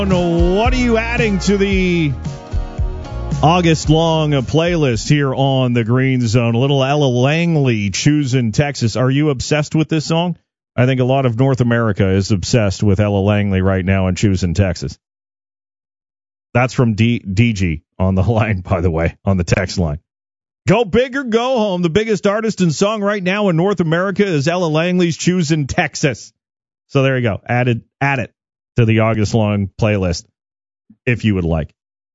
What are you adding to the August-long playlist here on the Green Zone? A little Ella Langley, Choosing Texas. Are you obsessed with this song? I think a lot of North America is obsessed with Ella Langley right now and Choosing Texas. That's from DG on the line, by the way, on the text line. Go big or go home. The biggest artist and song right now in North America is Ella Langley's Choosing Texas. So there you go. Add it to the August-long playlist if you would like.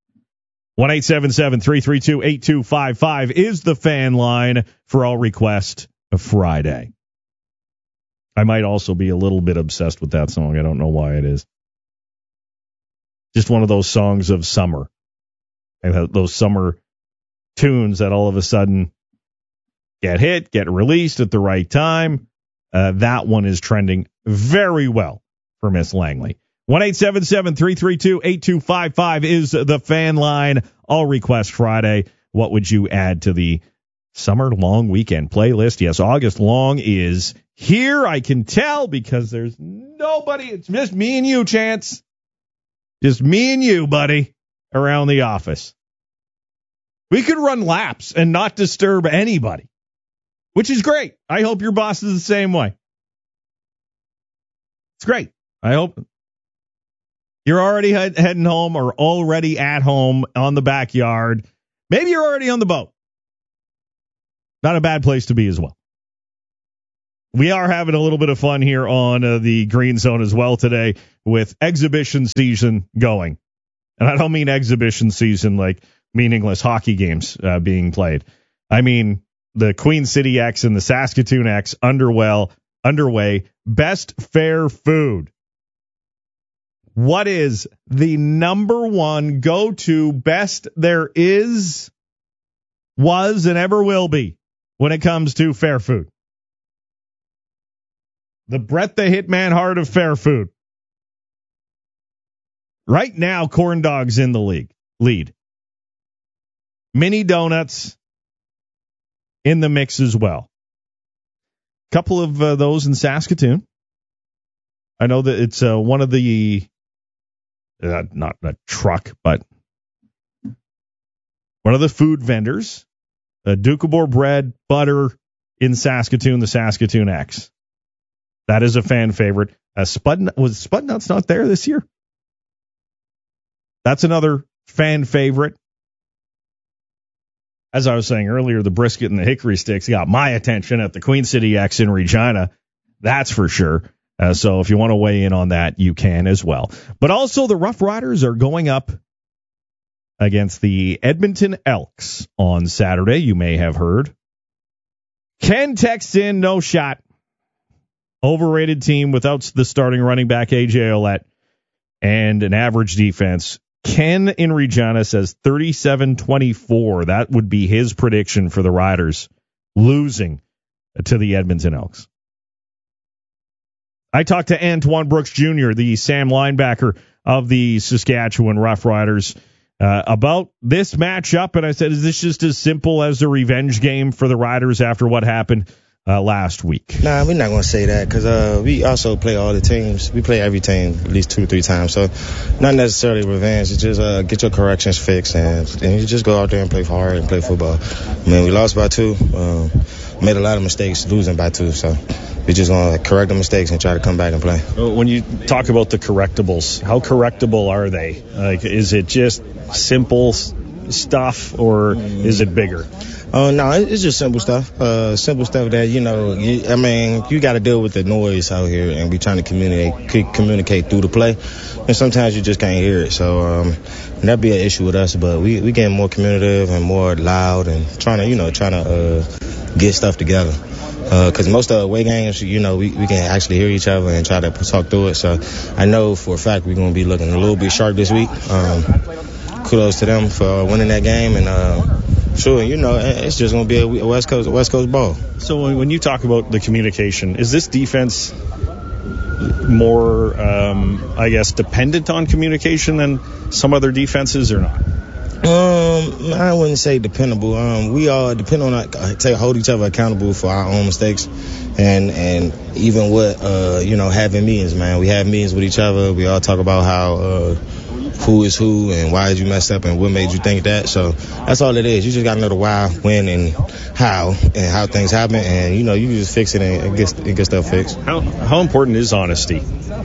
1-877-332-8255 is the fan line for all requests Friday. I might also be a little bit obsessed with that song. I don't know why it is. Just one of those songs of summer. And those summer tunes that all of a sudden get released at the right time. That one is trending very well for Miss Langley. 1-877-332-8255 is the fan line. All request Friday. What would you add to the summer long weekend playlist? Yes, August long is here. I can tell because there's nobody. It's just me and you, Chance. Just me and you, buddy, around the office. We could run laps and not disturb anybody, which is great. I hope your boss is the same way. It's great. I hope you're already heading home or already at home on the backyard. Maybe you're already on the boat. Not a bad place to be as well. We are having a little bit of fun here on the Green Zone as well today with exhibition season going. And I don't mean exhibition season like meaningless hockey games being played. I mean the Queen City X and the Saskatoon X underway. Best fair food. What is the number one go-to best there is, was, and ever will be when it comes to fair food? The Brett the Hitman Hart of fair food. Right now, corn dogs in the lead. Mini donuts in the mix as well. A couple of those in Saskatoon. I know that it's one of the not a truck, but one of the food vendors, Doukhobor bread, butter in Saskatoon, the Saskatoon X. That is a fan favorite. Was Spudnuts not there this year? That's another fan favorite. As I was saying earlier, the brisket and the hickory sticks got my attention at the Queen City X in Regina. That's for sure. So if you want to weigh in on that, you can as well. But also the Rough Riders are going up against the Edmonton Elks on Saturday. You may have heard. Ken texts in, no shot. Overrated team without the starting running back, A.J. Ouellette, and an average defense. Ken in Regina says 37-24. That would be his prediction for the Riders losing to the Edmonton Elks. I talked to Antoine Brooks Jr., the Sam linebacker of the Saskatchewan Roughriders, about this matchup, and I said, is this just as simple as a revenge game for the Riders after what happened last week? Nah, we're not going to say that because we also play all the teams. We play every team at least 2 or 3 times, so not necessarily revenge. It's just get your corrections fixed, and you just go out there and play hard and play football. I mean, we lost by 2, made a lot of mistakes losing by 2, so we're just going to correct the mistakes and try to come back and play. When you talk about the correctables, how correctable are they? Like, is it just simple stuff, or is it bigger? No, it's just simple stuff. Simple stuff that, you got to deal with the noise out here, and we trying to communicate through the play. And sometimes you just can't hear it. So that'd be an issue with us. But we getting more communicative and more loud and trying to get stuff together. Because most of the away games, we can actually hear each other and try to talk through it. So I know for a fact we're going to be looking a little bit sharp this week. Kudos to them for winning that game. And sure, it's just going to be a West Coast ball. So when you talk about the communication, is this defense more, dependent on communication than some other defenses or not? I wouldn't say dependable. We all depend on hold each other accountable for our own mistakes, and even with having meetings, man. We have meetings with each other. We all talk about how who is who and why did you mess up and what made you think that. So that's all it is. You just gotta know the why, when, and how things happen, and you just fix it and get stuff fixed. How important is honesty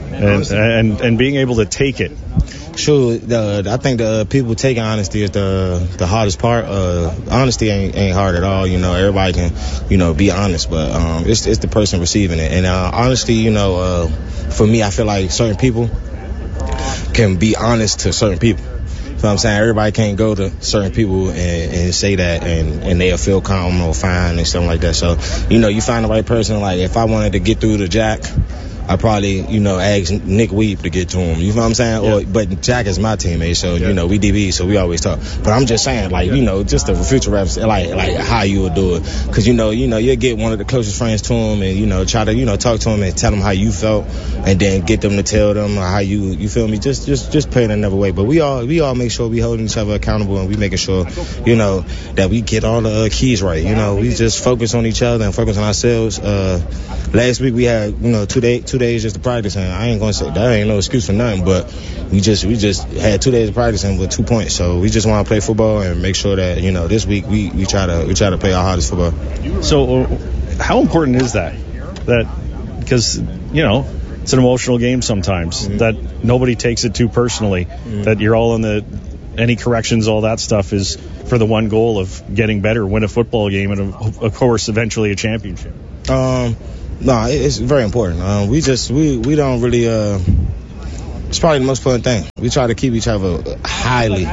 and being able to take it? Sure, I think the people taking honesty is the hardest part. Honesty ain't hard at all. Everybody can be honest, but it's the person receiving it. And honesty, for me, I feel like certain people can be honest to certain people. So I'm saying everybody can't go to certain people and say that and they'll feel calm or fine and something like that. So you find the right person. Like if I wanted to get through to Jack, I probably, ask Nick Weeb to get to him. You know what I'm saying? Yeah. But Jack is my teammate, so, we DB, so we always talk. But I'm just saying, just the future reps, like how you would do it. Because, you'll get one of the closest friends to him and, try to, talk to him and tell him how you felt and then get them to tell them how you feel me? Just play it another way. But we all make sure we holding each other accountable and we making sure, that we get all the keys right. We just focus on each other and focus on ourselves. Last week we had, 2 days just to practice, and I ain't gonna say that ain't no excuse for nothing, but we just had 2 days of practicing with 2 points. So we just want to play football and make sure that this week we try to play our hardest football. So how important is that because it's an emotional game sometimes, that nobody takes it too personally, that you're all in any corrections, all that stuff is for the one goal of getting better, win a football game, and of course eventually a championship. No, it's very important. We don't really. It's probably the most important thing. We try to keep each other highly,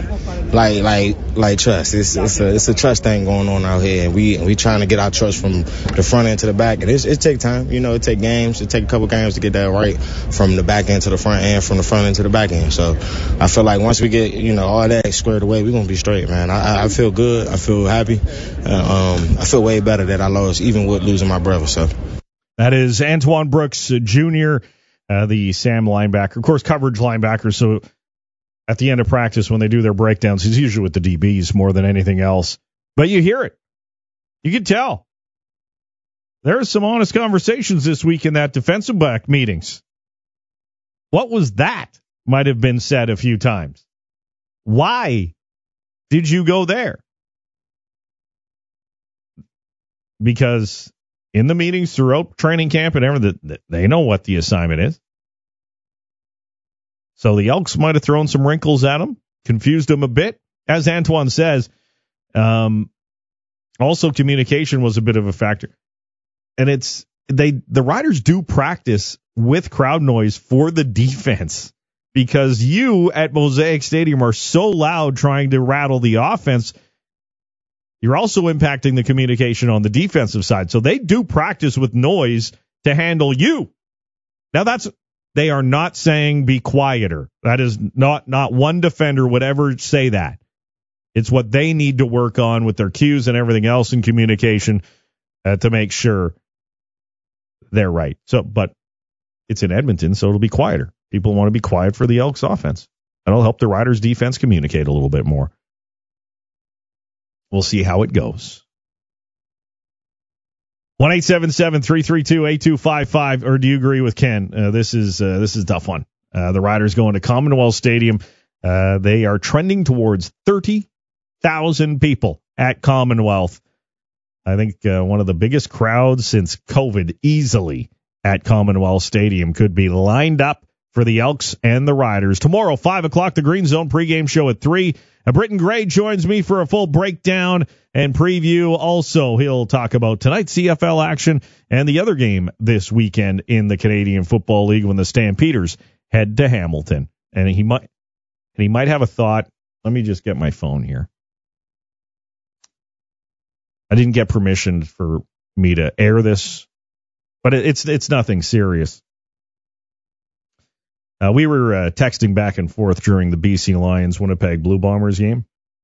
like trust. It's a trust thing going on out here, and we trying to get our trust from the front end to the back. And it take time. It take games. It take a couple games to get that right, from the back end to the front end, from the front end to the back end. So I feel like once we get all that squared away, we're gonna be straight, man. I feel good. I feel happy. I feel way better that I lost, even with losing my brother. So. That is Antoine Brooks Jr., the Sam linebacker. Of course, coverage linebacker, so at the end of practice when they do their breakdowns, he's usually with the DBs more than anything else. But you hear it. You can tell. There are some honest conversations this week in that defensive back meetings. What was that? Might have been said a few times. Why did you go there? Because in the meetings throughout training camp and everything, they know what the assignment is. So the Elks might have thrown some wrinkles at him, confused him a bit. As Antoine says, also communication was a bit of a factor. And the Riders do practice with crowd noise for the defense, because you at Mosaic Stadium are so loud trying to rattle the offense. You're also impacting the communication on the defensive side. So they do practice with noise to handle you. Now they are not saying be quieter. That is not one defender would ever say that. It's what they need to work on with their cues and everything else in communication to make sure they're right. So, but it's in Edmonton, so it'll be quieter. People want to be quiet for the Elks offense. That'll help the Riders defense communicate a little bit more. We'll see how it goes. 1-877-332-8255. Or do you agree with Ken? This is a tough one. The Riders going to Commonwealth Stadium. They are trending towards 30,000 people at Commonwealth. I think one of the biggest crowds since COVID easily at Commonwealth Stadium could be lined up for the Elks and the Riders. Tomorrow, 5 o'clock, the Green Zone pregame show at 3. Britton Gray joins me for a full breakdown and preview. Also, he'll talk about tonight's CFL action and the other game this weekend in the Canadian Football League when the Stampeders head to Hamilton. And he might have a thought. Let me just get my phone here. I didn't get permission for me to air this, but it's nothing serious. We were texting back and forth during the BC Lions Winnipeg Blue Bombers game.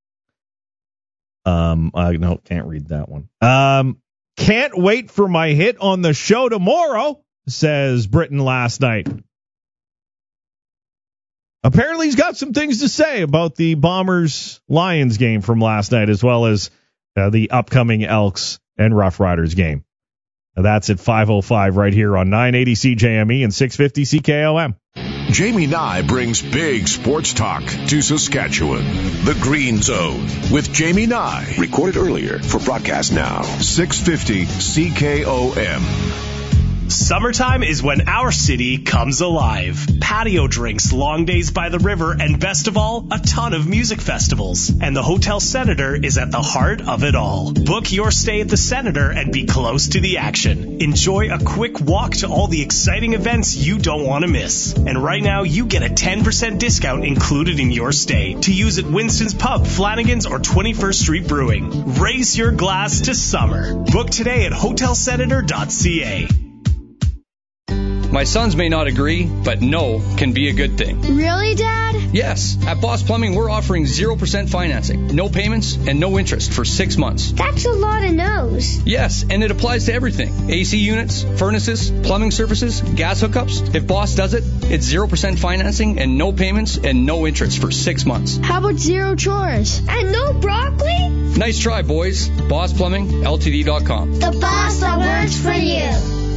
No, can't read that one. Can't wait for my hit on the show tomorrow, says Britton last night. apparently he's got some things to say about the Bombers-Lions game from last night, as well as the upcoming Elks and Rough Riders game. Now that's at 5:05 right here on 980 CJME and 650 CKOM. Jamie Nye brings big sports talk to Saskatchewan. The Green Zone with Jamie Nye. Recorded earlier for broadcast now. 650 CKOM. Summertime is when our city comes alive. Patio drinks, long days by the river, and best of all, a ton of music festivals. And the Hotel Senator is at the heart of it all. Book your stay at the Senator and be close to the action. Enjoy a quick walk to all the exciting events you don't want to miss. And right now, you get a 10% discount included in your stay to use at Winston's Pub, Flanagan's, or 21st Street Brewing. Raise your glass to summer. Book today at hotelsenator.ca. My sons may not agree, but no can be a good thing. Really, Dad? Yes. At Boss Plumbing, we're offering 0% financing, no payments, and no interest for 6 months. That's a lot of no's. Yes, and it applies to everything. AC units, furnaces, plumbing services, gas hookups. If Boss does it, it's 0% financing and no payments and no interest for 6 months. How about zero chores? And no broccoli? Nice try, boys. Boss Plumbing, LTD.com. The boss that works for you.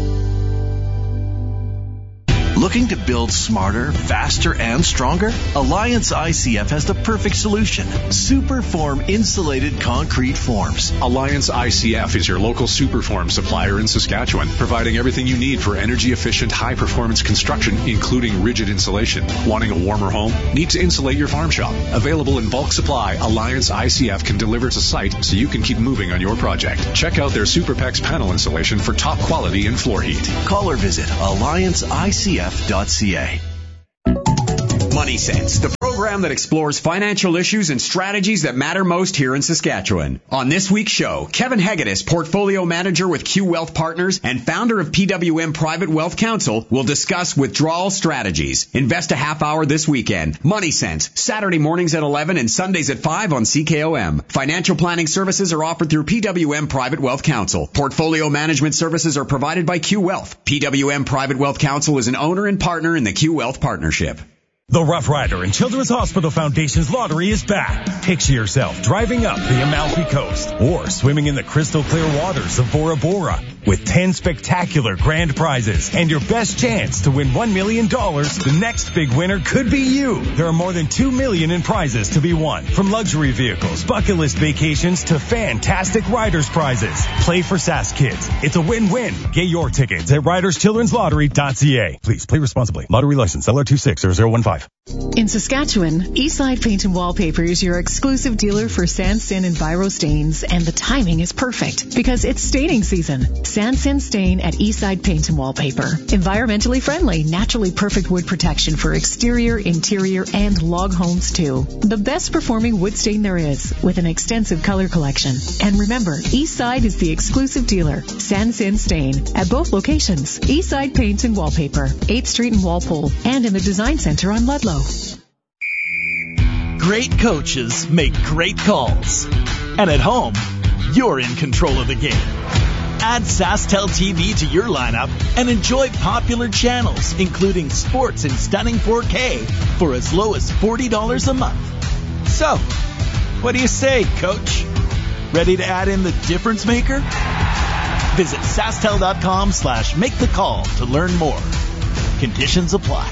Looking to build smarter, faster, and stronger? Alliance ICF has the perfect solution. Superform insulated concrete forms. Alliance ICF is your local Superform supplier in Saskatchewan, providing everything you need for energy-efficient, high-performance construction, including rigid insulation. Wanting a warmer home? Need to insulate your farm shop? Available in bulk supply, Alliance ICF can deliver to site so you can keep moving on your project. Check out their SuperPEX panel insulation for top quality and floor heat. Call or visit AllianceICF.ca. Money Sense, the program that explores financial issues and strategies that matter most here in Saskatchewan. On this week's show, Kevin Hegedus, portfolio manager with Q Wealth Partners and founder of PWM Private Wealth Council, will discuss withdrawal strategies. Invest a half hour this weekend. Money Sense, Saturday mornings at 11 and Sundays at 5 on CKOM. Financial planning services are offered through PWM Private Wealth Council. Portfolio management services are provided by Q Wealth. PWM Private Wealth Council is an owner and partner in the Q Wealth Partnership. The Rough Rider and Children's Hospital Foundation's lottery is back. Picture yourself driving up the Amalfi Coast or swimming in the crystal clear waters of Bora Bora with 10 spectacular grand prizes and your best chance to win $1 million. The next big winner could be you. There are more than $2 million in prizes to be won, from luxury vehicles, bucket list vacations to fantastic riders prizes. Play for Sask Kids. It's a win-win. Get your tickets at riderschildrenslottery.ca. Please play responsibly. Lottery license LR260015. In Saskatchewan, Eastside Paint and Wallpaper is your exclusive dealer for Sans Sin and Biro stains, and the timing is perfect because it's staining season. Sans Sin Stain at Eastside Paint and Wallpaper. Environmentally friendly, naturally perfect wood protection for exterior, interior, and log homes too. The best performing wood stain there is, with an extensive color collection. And remember, Eastside is the exclusive dealer, Sans Sin Stain, at both locations. Eastside Paint and Wallpaper, 8th Street in Walpole, and in the Design Center on Ludlow. Great coaches make great calls. And at home, you're in control of the game. Add SaskTel TV to your lineup and enjoy popular channels, including sports in stunning 4K for as low as $40 a month. So, what do you say, Coach? Ready to add in the difference maker? Visit SaskTel.com/make-the-call to learn more. Conditions apply.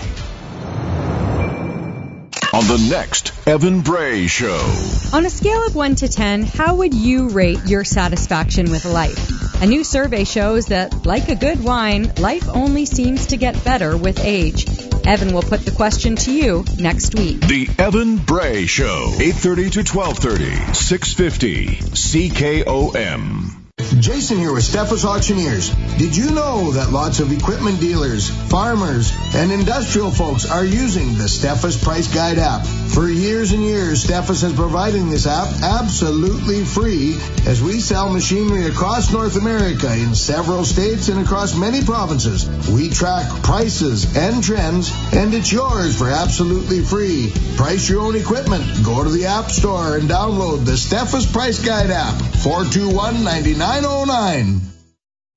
On the next Evan Bray Show. On a scale of 1 to 10, how would you rate your satisfaction with life? A new survey shows that, like a good wine, life only seems to get better with age. Evan will put the question to you next week. The Evan Bray Show, 8:30 to 12:30, 650 CKOM. Jason here with Steffes Auctioneers. Did you know that lots of equipment dealers, farmers, and industrial folks are using the Steffes Price Guide app? For years and years, Steffes has provided this app absolutely free as we sell machinery across North America in several states and across many provinces. We track prices and trends, and it's yours for absolutely free. Price your own equipment. Go to the App Store and download the Steffes Price Guide app. 421-9909.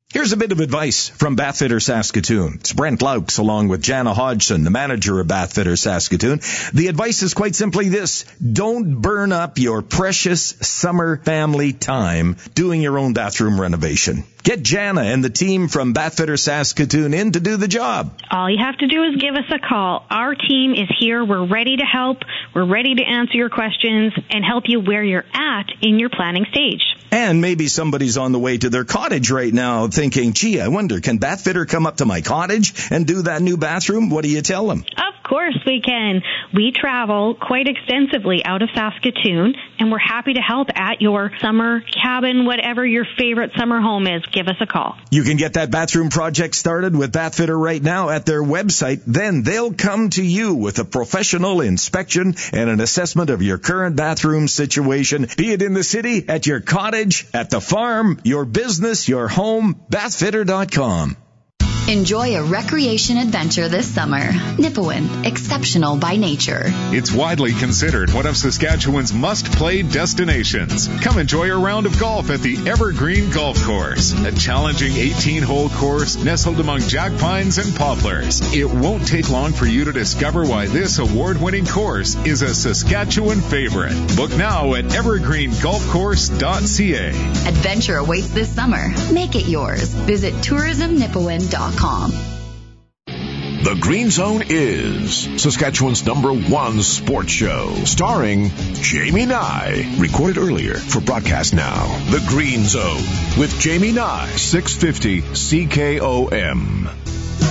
Here's a bit of advice from Bathfitter Saskatoon. It's Brent Laux along with Jana Hodgson, the manager of Bathfitter Saskatoon. The advice is quite simply this: don't burn up your precious summer family time doing your own bathroom renovation. Get Jana and the team from Bathfitter Saskatoon in to do the job. All you have to do is give us a call. Our team is here. We're ready to help. We're ready to answer your questions and help you where you're at in your planning stage. And maybe somebody's on the way to their cottage right now thinking, gee, I wonder, can Bathfitter come up to my cottage and do that new bathroom? What do you tell them? Of course we can. We travel quite extensively out of Saskatoon, and we're happy to help at your summer cabin, whatever your favorite summer home is. Give us a call. You can get that bathroom project started with Bathfitter right now at their website. Then they'll come to you with a professional inspection and an assessment of your current bathroom situation, be it in the city, at your cottage, at the farm, your business, your home. Bathfitter.com. Enjoy a recreation adventure this summer. Nipawin, exceptional by nature. It's widely considered one of Saskatchewan's must-play destinations. Come enjoy a round of golf at the Evergreen Golf Course, a challenging 18-hole course nestled among jack pines and poplars. It won't take long for you to discover why this award-winning course is a Saskatchewan favorite. Book now at evergreengolfcourse.ca. Adventure awaits this summer. Make it yours. Visit tourismnipawin.com. The Green Zone is Saskatchewan's #1 sports show, starring Jamie Nye. Recorded earlier for broadcast now. The Green Zone with Jamie Nye, 650 CKOM.